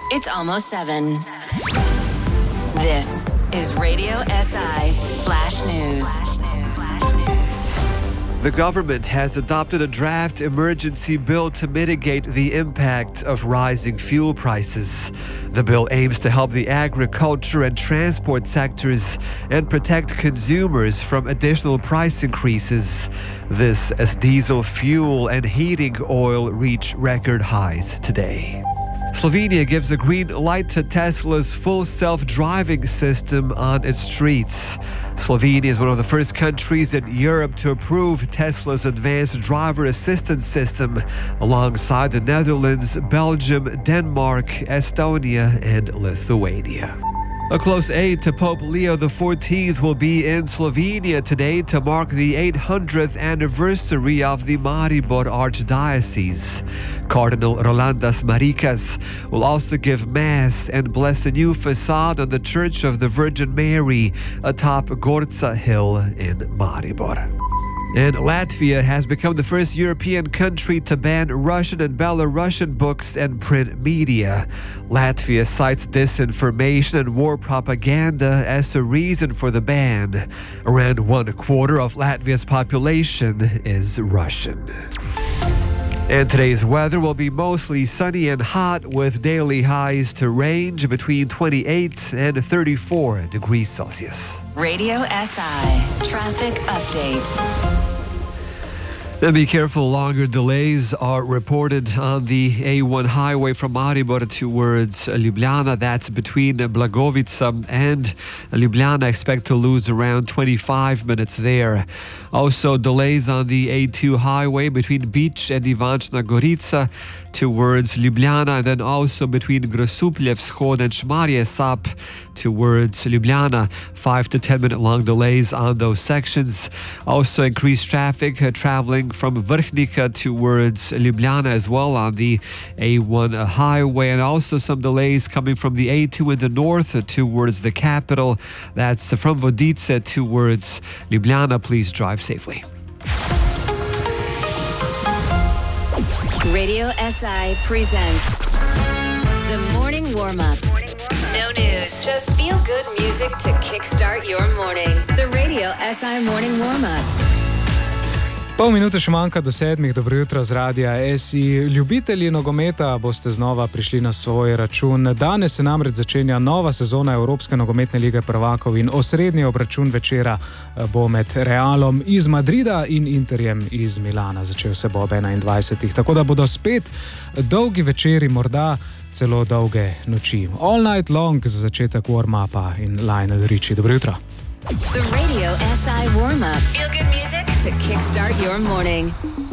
It's almost 7. This is Radio SI Flash News. The government has adopted a draft emergency bill to mitigate the impact of rising fuel prices. The bill aims to help the agriculture and transport sectors and protect consumers from additional price increases. This as diesel fuel and heating oil reach record highs today. Slovenia gives a green light to Tesla's full self-driving system on its streets. Slovenia is one of the first countries in Europe to approve Tesla's advanced driver assistance system, alongside the Netherlands, Belgium, Denmark, Estonia, and Lithuania. A close aide to Pope Leo XIV will be in Slovenia today to mark the 800th anniversary of the Maribor Archdiocese. Cardinal Rolandas Marikas will also give Mass and bless a new facade on the Church of the Virgin Mary atop Gorca Hill in Maribor. And Latvia has become the first European country to ban Russian and Belarusian books and print media. Latvia cites disinformation and war propaganda as a reason for the ban. Around 1/4 of Latvia's population is Russian. And today's weather will be mostly sunny and hot, with daily highs to range between 28 and 34 degrees Celsius. Radio SI Traffic Update. Now be careful, longer delays are reported on the A1 highway from Maribor towards Ljubljana. That's between Blagovica and Ljubljana. Expect to lose around 25 minutes there. Also delays on the A2 highway between Bič and Ivančna Gorica towards Ljubljana, and then also between Grosuplje Vzhod and Šmarje Sap towards Ljubljana. 5 to 10 minute long delays on those sections. Also increased traffic traveling from Vrhnika towards Ljubljana as well on the A1 highway, and also some delays coming from the A2 in the north towards the capital. That's from Vodice towards Ljubljana. Please drive safely. Radio SI presents the morning warm-up. No news, just feel-good music to kickstart your morning. The Radio SI morning warm-up. Pol minute še manjka do 7. Dobro jutro z Radia SI. Ljubitelji nogometa boste znova prišli na svoj račun. Danes se namreč začenja nova sezona Evropske nogometne lige prvakov in osrednji obračun večera bo med Realom iz Madrida in Interjem iz Milana. Začel se bo ob 21. Tako da bodo spet dolgi večeri, morda celo dolge noči. All night long za začetek warm-upa in Lionel Richie. Dobro jutro. The Radio SI warm-up. Feel good music to kickstart your morning.